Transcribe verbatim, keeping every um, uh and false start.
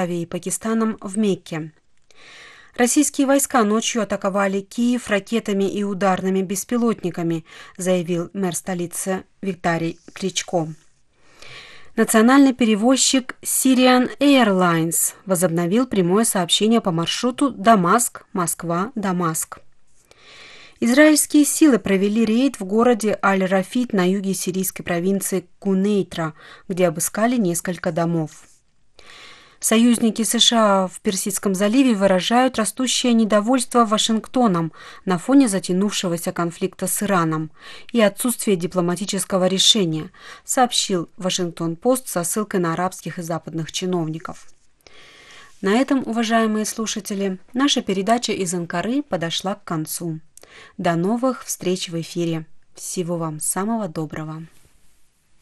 Аравией и Пакистаном в Мекке. Российские войска ночью атаковали Киев ракетами и ударными беспилотниками, заявил мэр столицы Виталий Кличко. Национальный перевозчик Syrian Airlines возобновил прямое сообщение по маршруту Дамаск-Москва-Дамаск. Израильские силы провели рейд в городе Аль-Рафид на юге сирийской провинции Кунейтра, где обыскали несколько домов. Союзники США в Персидском заливе выражают растущее недовольство Вашингтоном на фоне затянувшегося конфликта с Ираном и отсутствия дипломатического решения, сообщил Вашингтон-Пост со ссылкой на арабских и западных чиновников. На этом, уважаемые слушатели, наша передача из Анкары подошла к концу. До новых встреч в эфире. Всего вам самого доброго.